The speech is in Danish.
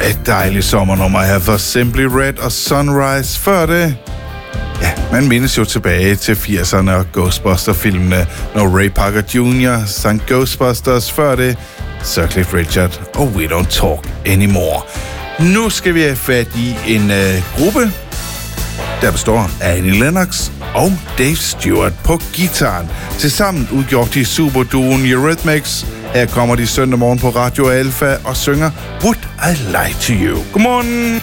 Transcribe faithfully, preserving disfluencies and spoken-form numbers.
Et dejligt sommernummer her for Simply Red og Sunrise. Før det, ja, man mindes jo tilbage til firserne og Ghostbuster-filmene, når Ray Parker junior sang Ghostbusters. Før det, Sir Cliff Richard og We Don't Talk Anymore. Nu skal vi have fat i en øh, gruppe, der består af Annie Lennox og Dave Stewart på guitaren. Tilsammen udgjorde de superduoen Eurythmics. Her kommer de søndag morgen på Radio Alpha og synger Would I Lie to You. Godmorgen!